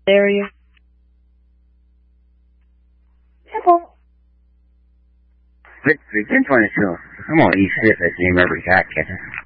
area. Victory 1022. I'm on E6 at Jim Every Cat Catcher.